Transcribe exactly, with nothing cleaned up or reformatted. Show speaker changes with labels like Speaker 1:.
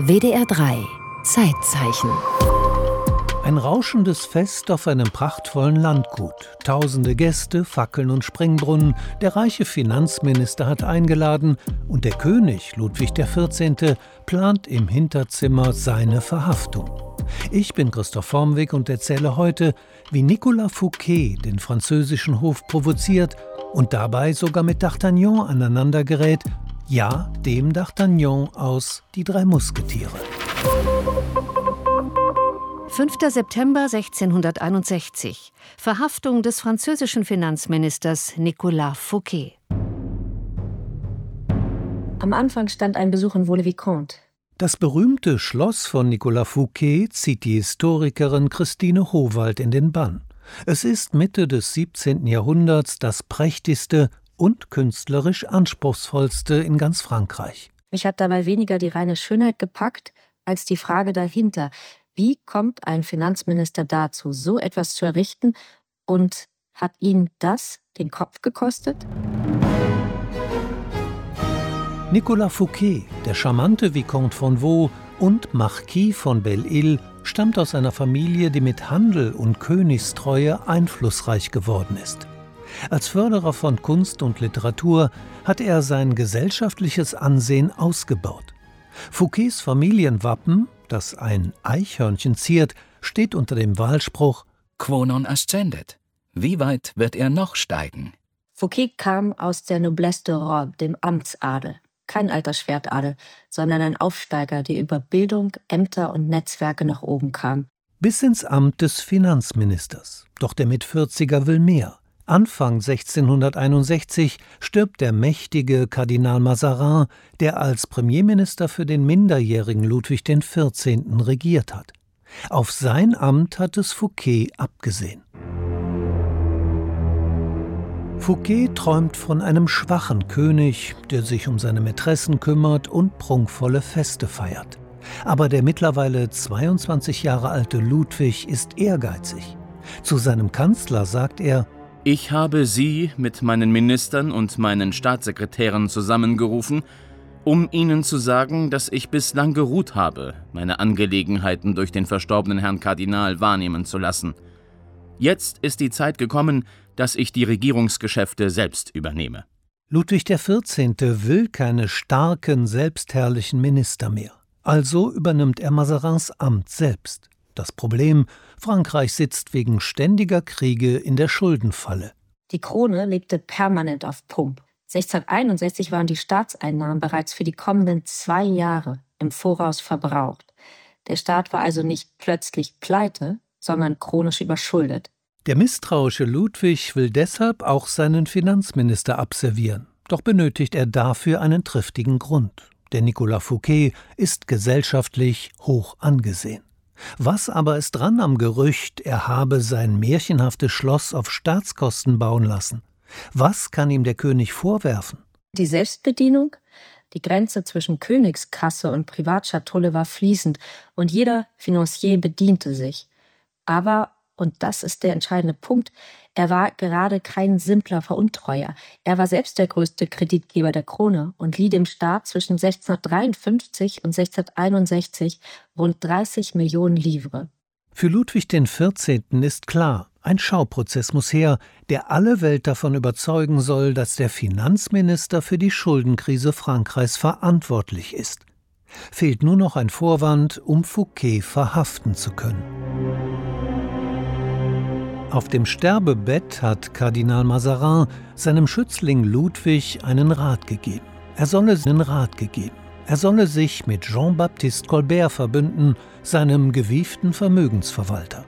Speaker 1: W D R drei Zeitzeichen.
Speaker 2: Ein rauschendes Fest auf einem prachtvollen Landgut. Tausende Gäste, Fackeln und Springbrunnen. Der reiche Finanzminister hat eingeladen und der König, Ludwig der Vierzehnte, plant im Hinterzimmer seine Verhaftung. Ich bin Christoph Vormweg und erzähle heute, wie Nicolas Fouquet den französischen Hof provoziert und dabei sogar mit D'Artagnan aneinander gerät. Ja, dem D'Artagnan aus Die drei Musketiere.
Speaker 1: fünfter September sechzehnhunderteinundsechzig. Verhaftung des französischen Finanzministers Nicolas Fouquet.
Speaker 3: Am Anfang stand ein Besuch in Vaux-le-Vicomte.
Speaker 2: Das berühmte Schloss von Nicolas Fouquet zieht die Historikerin Christine Howald in den Bann. Es ist Mitte des siebzehnten Jahrhunderts das prächtigste und künstlerisch anspruchsvollste in ganz Frankreich.
Speaker 3: Mich hat dabei weniger die reine Schönheit gepackt, als die Frage dahinter. Wie kommt ein Finanzminister dazu, so etwas zu errichten, und hat ihn das den Kopf gekostet?
Speaker 2: Nicolas Fouquet, der charmante Vicomte von Vaux und Marquis von Belle-Île, stammt aus einer Familie, die mit Handel und Königstreue einflussreich geworden ist. Als Förderer von Kunst und Literatur hat er sein gesellschaftliches Ansehen ausgebaut. Fouquets Familienwappen, das ein Eichhörnchen ziert, steht unter dem Wahlspruch
Speaker 4: Quo non ascendet? Wie weit wird er noch steigen?
Speaker 3: Fouquet kam aus der Noblesse de Robe, dem Amtsadel. Kein alter Schwertadel, sondern ein Aufsteiger, der über Bildung, Ämter und Netzwerke nach oben kam.
Speaker 2: Bis ins Amt des Finanzministers. Doch der Mitvierziger will mehr. Anfang sechzehnhunderteinundsechzig stirbt der mächtige Kardinal Mazarin, der als Premierminister für den minderjährigen Ludwig der Vierzehnte regiert hat. Auf sein Amt hat es Fouquet abgesehen. Fouquet träumt von einem schwachen König, der sich um seine Mätressen kümmert und prunkvolle Feste feiert. Aber der mittlerweile zweiundzwanzig Jahre alte Ludwig ist ehrgeizig. Zu seinem Kanzler sagt er:
Speaker 4: Ich habe Sie mit meinen Ministern und meinen Staatssekretären zusammengerufen, um Ihnen zu sagen, dass ich bislang geruht habe, meine Angelegenheiten durch den verstorbenen Herrn Kardinal wahrnehmen zu lassen. Jetzt ist die Zeit gekommen, dass ich die Regierungsgeschäfte selbst übernehme.
Speaker 2: Ludwig der Vierzehnte will keine starken, selbstherrlichen Minister mehr. Also übernimmt er Mazarins Amt selbst. Das Problem: Frankreich sitzt wegen ständiger Kriege in der Schuldenfalle.
Speaker 3: Die Krone legte permanent auf Pump. sechzehnhunderteinundsechzig waren die Staatseinnahmen bereits für die kommenden zwei Jahre im Voraus verbraucht. Der Staat war also nicht plötzlich pleite, sondern chronisch überschuldet.
Speaker 2: Der misstrauische Ludwig will deshalb auch seinen Finanzminister abservieren. Doch benötigt er dafür einen triftigen Grund. Der Nicolas Fouquet ist gesellschaftlich hoch angesehen. Was aber ist dran am Gerücht, er habe sein märchenhaftes Schloss auf Staatskosten bauen lassen? Was kann ihm der König vorwerfen?
Speaker 3: Die Selbstbedienung? Die Grenze zwischen Königskasse und Privatschatulle war fließend und jeder Financier bediente sich. Aber, und das ist der entscheidende Punkt, er war gerade kein simpler Veruntreuer. Er war selbst der größte Kreditgeber der Krone und lieh dem Staat zwischen sechzehnhundertdreiundfünfzig und sechzehnhunderteinundsechzig rund dreißig Millionen Livres.
Speaker 2: Für Ludwig der Vierzehnte ist klar, ein Schauprozess muss her, der alle Welt davon überzeugen soll, dass der Finanzminister für die Schuldenkrise Frankreichs verantwortlich ist. Fehlt nur noch ein Vorwand, um Fouquet verhaften zu können. Auf dem Sterbebett hat Kardinal Mazarin seinem Schützling Ludwig einen Rat gegeben. Er solle einen Rat gegeben. Er solle sich mit Jean-Baptiste Colbert verbünden, seinem gewieften Vermögensverwalter.